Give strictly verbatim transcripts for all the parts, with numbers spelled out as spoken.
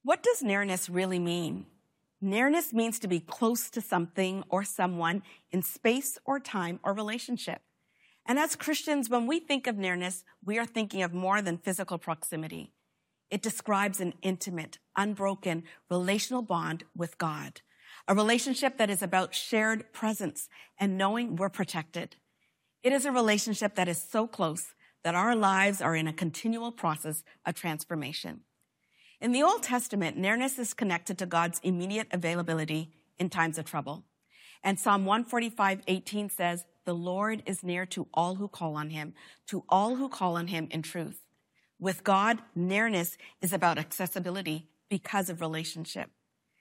What does nearness really mean? Nearness means to be close to something or someone in space or time or relationship. And as Christians, when we think of nearness, we are thinking of more than physical proximity. It describes an intimate, unbroken relational bond with God, a relationship that is about shared presence and knowing we're protected. It is a relationship that is so close that our lives are in a continual process of transformation. In the Old Testament, nearness is connected to God's immediate availability in times of trouble. And Psalm one forty-five, eighteen says, "The Lord is near to all who call on him, to all who call on him in truth." With God, nearness is about accessibility because of relationship.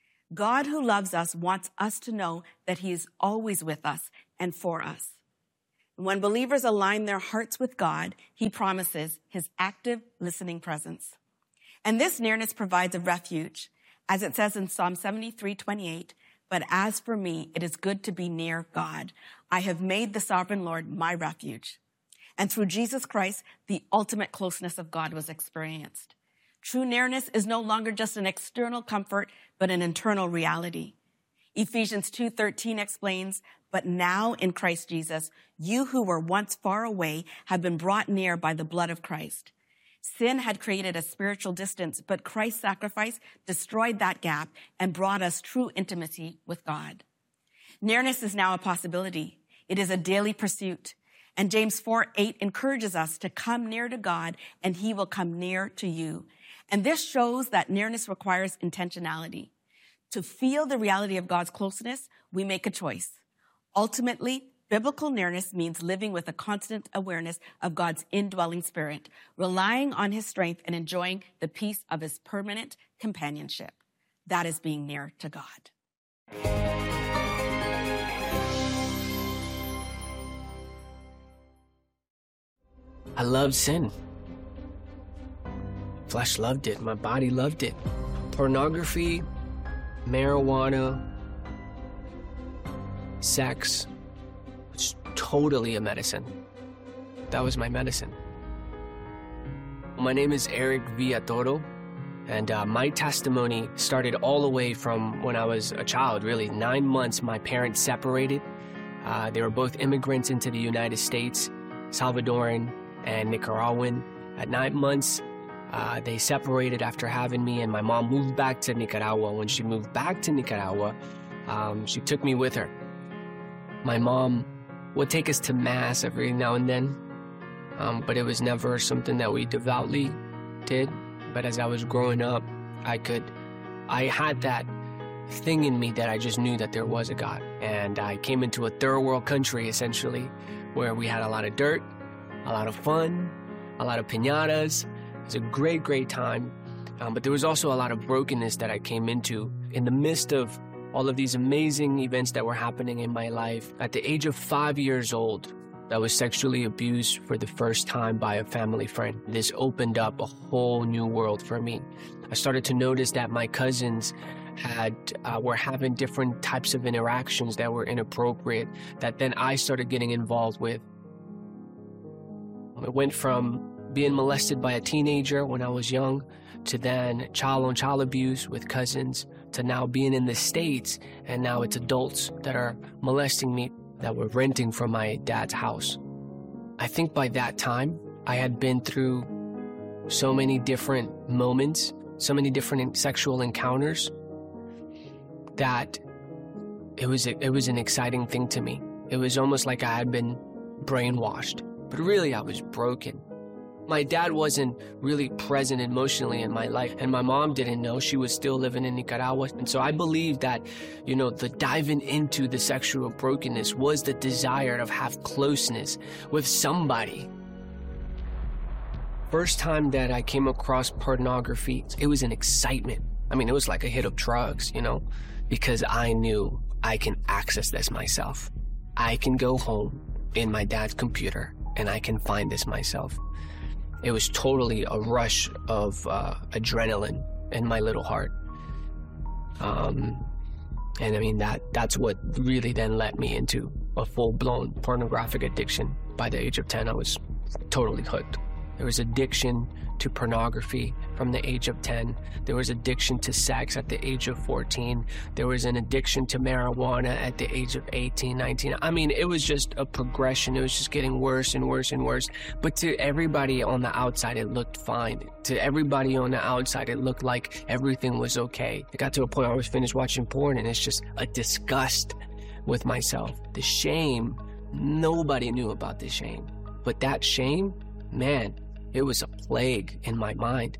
God who loves us wants us to know that he is always with us and for us. When believers align their hearts with God, he promises his active listening presence. And this nearness provides a refuge. As it says in Psalm seventy-three, twenty-eight, "But as for me, it is good to be near God. I have made the sovereign Lord my refuge." And through Jesus Christ, the ultimate closeness of God was experienced. True nearness is no longer just an external comfort, but an internal reality. Ephesians two thirteen explains, "But now in Christ Jesus, you who were once far away have been brought near by the blood of Christ." Sin had created a spiritual distance, but Christ's sacrifice destroyed that gap and brought us true intimacy with God. Nearness is now a possibility. It is a daily pursuit. And James four eight encourages us to come near to God and he will come near to you. And this shows that nearness requires intentionality. To feel the reality of God's closeness, we make a choice. Ultimately, biblical nearness means living with a constant awareness of God's indwelling spirit, relying on his strength and enjoying the peace of his permanent companionship. That is being near to God. I loved sin. Flesh loved it. My body loved it. Pornography, marijuana, sex, it's totally a medicine. That was my medicine. My name is Eric Villatoro, and uh, my testimony started all the way from when I was a child, really. Nine months, my parents separated. Uh, they were both immigrants into the United States, Salvadoran and Nicaraguan. At nine months, uh, they separated after having me, and my mom moved back to Nicaragua. When she moved back to Nicaragua, um, she took me with her. My mom would take us to mass every now and then, um, but it was never something that we devoutly did. But as I was growing up, I could, I had that thing in me that I just knew that there was a God. And I came into a third world country, essentially, where we had a lot of dirt, a lot of fun, a lot of piñatas. It was a great, great time. Um, but there was also a lot of brokenness that I came into in the midst of all of these amazing events that were happening in my life. At the age of five years old, I was sexually abused for the first time by a family friend. This opened up a whole new world for me. I started to notice that my cousins had uh, were having different types of interactions that were inappropriate, that then I started getting involved with. It went from being molested by a teenager when I was young, to then child-on-child abuse with cousins, to now being in the States, and now it's adults that are molesting me, that were renting from my dad's house. I think by that time, I had been through so many different moments, so many different sexual encounters, that it was, it was an exciting thing to me. It was almost like I had been brainwashed, but really I was broken. My dad wasn't really present emotionally in my life, and my mom didn't know. She was still living in Nicaragua. And so I believe that, you know, the diving into the sexual brokenness was the desire to have closeness with somebody. First time that I came across pornography, it was an excitement. I mean, it was like a hit of drugs, you know, because I knew I can access this myself. I can go home in my dad's computer and I can find this myself. It was totally a rush of uh, adrenaline in my little heart. Um, and I mean, that that's what really then led me into a full-blown pornographic addiction. By the age of ten, I was totally hooked. There was addiction to pornography from the age of ten. There was addiction to sex at the age of fourteen. There was an addiction to marijuana at the age of eighteen, nineteen. I mean, it was just a progression. It was just getting worse and worse and worse. But to everybody on the outside, it looked fine. To everybody on the outside, it looked like everything was okay. It got to a point where I was finished watching porn, and it's just a disgust with myself. The shame, nobody knew about the shame. But that shame, man, it was a plague in my mind.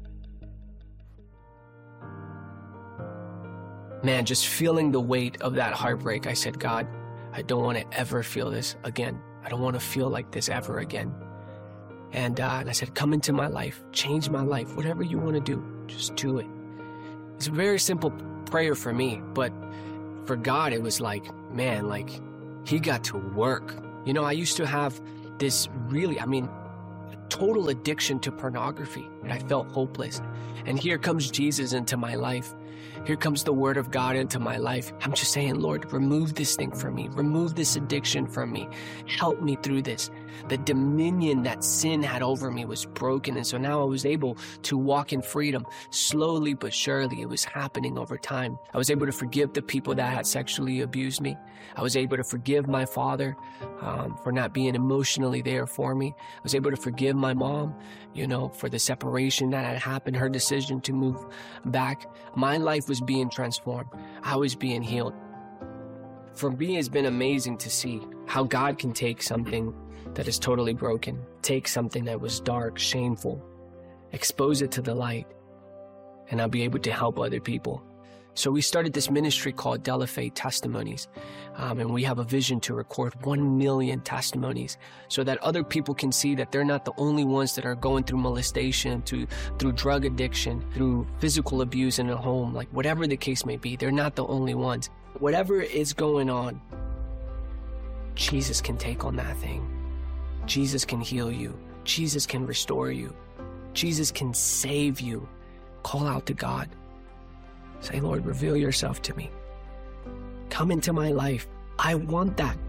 Man, just feeling the weight of that heartbreak, I said, God, I don't want to ever feel this again. I don't want to feel like this ever again. And, uh, and I said, come into my life, change my life, whatever you want to do, just do it. It's a very simple prayer for me, but for God, it was like, man, like he got to work. You know, I used to have this really, I mean, total addiction to pornography, and I felt hopeless. And here comes Jesus into my life. Here comes the word of God into my life. I'm just saying, Lord, remove this thing from me. Remove this addiction from me. Help me through this. The dominion that sin had over me was broken. And so now I was able to walk in freedom. Slowly but surely, it was happening over time. I was able to forgive the people that had sexually abused me. I was able to forgive my father um, for not being emotionally there for me. I was able to forgive my mom, you know, for the separation that had happened, her decision to move back. My life was being transformed. I was being healed. For me, it's been amazing to see how God can take something that is totally broken, take something that was dark, shameful, expose it to the light, and I'll be able to help other people. So we started this ministry called De La Fe Testimonies, um, and we have a vision to record one million testimonies so that other people can see that they're not the only ones that are going through molestation, to, through drug addiction, through physical abuse in a home, like whatever the case may be, they're not the only ones. Whatever is going on, Jesus can take on that thing. Jesus can heal you. Jesus can restore you. Jesus can save you. Call out to God. Say, Lord, reveal yourself to me. Come into my life. I want that.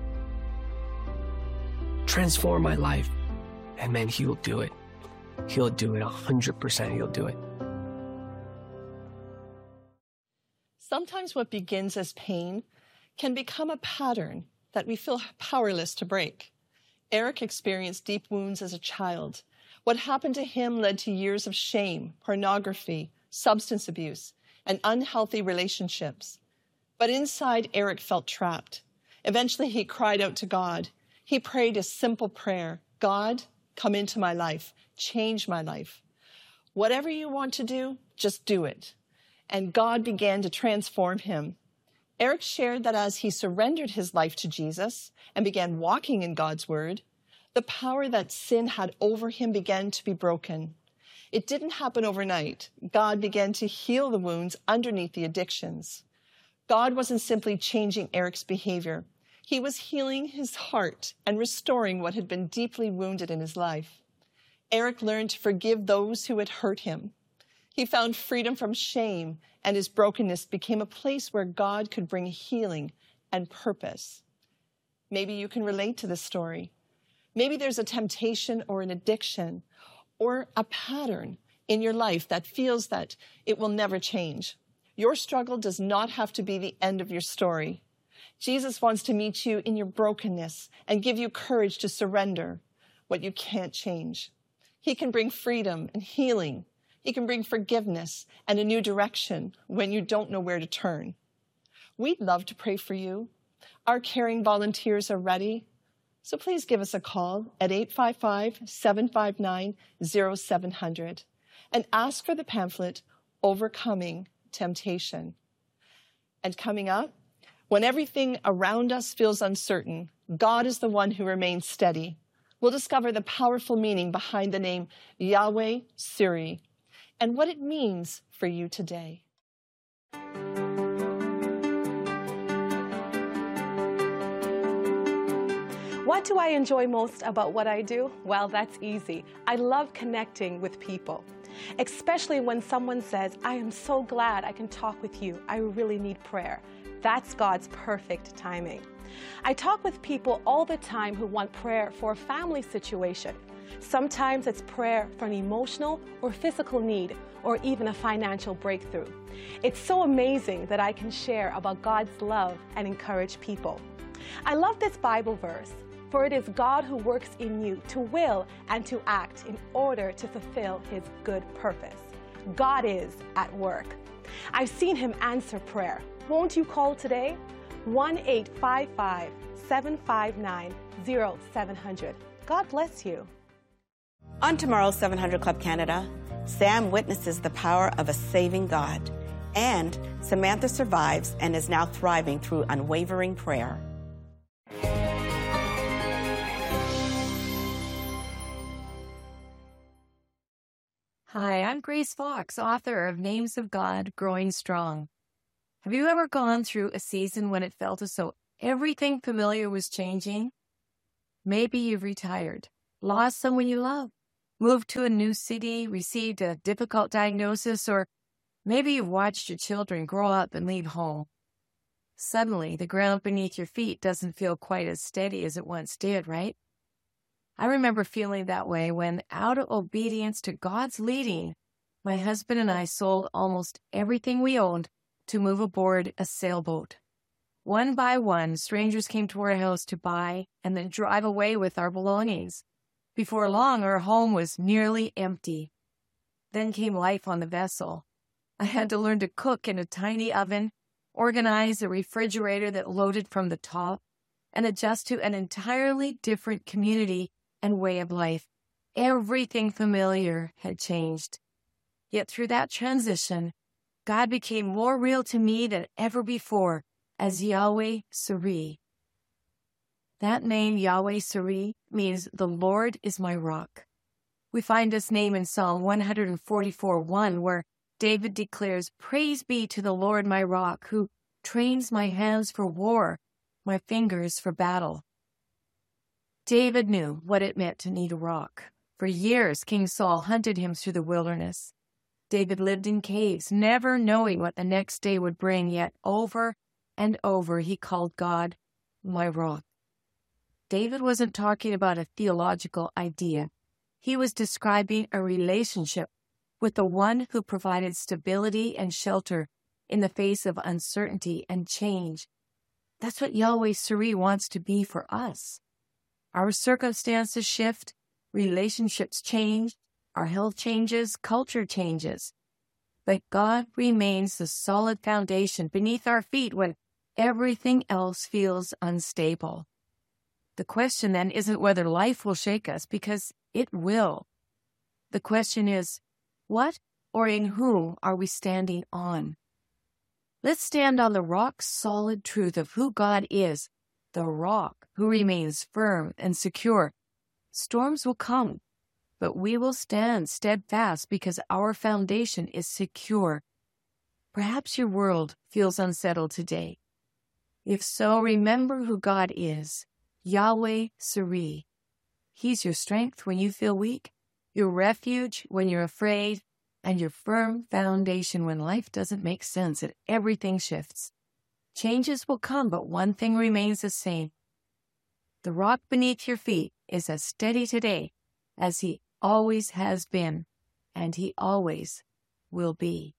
Transform my life. And man, he'll do it. He'll do it. A hundred percent he'll do it. Sometimes what begins as pain can become a pattern that we feel powerless to break. Eric experienced deep wounds as a child. What happened to him led to years of shame, pornography, substance abuse, and unhealthy relationships. But inside, Eric felt trapped. Eventually, he cried out to God. He prayed a simple prayer: God, come into my life, change my life. Whatever you want to do, just do it. And God began to transform him. Eric shared that as he surrendered his life to Jesus and began walking in God's word, the power that sin had over him began to be broken. It didn't happen overnight. God began to heal the wounds underneath the addictions. God wasn't simply changing Eric's behavior. He was healing his heart and restoring what had been deeply wounded in his life. Eric learned to forgive those who had hurt him. He found freedom from shame, and his brokenness became a place where God could bring healing and purpose. Maybe you can relate to this story. Maybe there's a temptation or an addiction or a pattern in your life that feels that it will never change. Your struggle does not have to be the end of your story. Jesus wants to meet you in your brokenness and give you courage to surrender what you can't change. He can bring freedom and healing. He can bring forgiveness and a new direction when you don't know where to turn. We'd love to pray for you. Our caring volunteers are ready. So please give us a call at eight five five, seven five nine, zero seven zero zero and ask for the pamphlet, Overcoming Temptation. And coming up, when everything around us feels uncertain, God is the one who remains steady. We'll discover the powerful meaning behind the name Yahweh Suri and what it means for you today. What do I enjoy most about what I do? Well, that's easy. I love connecting with people, especially when someone says, I am so glad I can talk with you. I really need prayer. That's God's perfect timing. I talk with people all the time who want prayer for a family situation. Sometimes it's prayer for an emotional or physical need, or even a financial breakthrough. It's so amazing that I can share about God's love and encourage people. I love this Bible verse, for it is God who works in you to will and to act in order to fulfill his good purpose. God is at work. I've seen him answer prayer. Won't you call today? one eight five five, seven five nine, zero seven zero zero. God bless you. On tomorrow's seven hundred Club Canada, Sam witnesses the power of a saving God, and Samantha survives and is now thriving through unwavering prayer. Hi, I'm Grace Fox, author of Names of God, Growing Strong. Have you ever gone through a season when it felt as though everything familiar was changing? Maybe you've retired, lost someone you love, moved to a new city, received a difficult diagnosis, or maybe you've watched your children grow up and leave home. Suddenly, the ground beneath your feet doesn't feel quite as steady as it once did, right? I remember feeling that way when, out of obedience to God's leading, my husband and I sold almost everything we owned to move aboard a sailboat. One by one, strangers came to our house to buy and then drive away with our belongings. Before long, our home was nearly empty. Then came life on the vessel. I had to learn to cook in a tiny oven, organize a refrigerator that loaded from the top, and adjust to an entirely different community and way of life. Everything familiar had changed. Yet through that transition, God became more real to me than ever before as Yahweh Suri. That name, Yahweh Suri, means the Lord is my rock. We find this name in Psalm one forty-four one, where David declares, "Praise be to the Lord my rock, who trains my hands for war, my fingers for battle." David knew what it meant to need a rock. For years, King Saul hunted him through the wilderness. David lived in caves, never knowing what the next day would bring, yet over and over he called God my rock. David wasn't talking about a theological idea. He was describing a relationship with the one who provided stability and shelter in the face of uncertainty and change. That's what Yahweh Suri wants to be for us. Our circumstances shift, relationships change, our health changes, culture changes. But God remains the solid foundation beneath our feet when everything else feels unstable. The question then isn't whether life will shake us, because it will. The question is, what or in whom are we standing on? Let's stand on the rock-solid truth of who God is, the rock who remains firm and secure. Storms will come, but we will stand steadfast because our foundation is secure. Perhaps your world feels unsettled today. If so, remember who God is, Yahweh Suri. He's your strength when you feel weak, your refuge when you're afraid, and your firm foundation when life doesn't make sense and everything shifts. Changes will come, but one thing remains the same. The rock beneath your feet is as steady today as he always has been, and he always will be.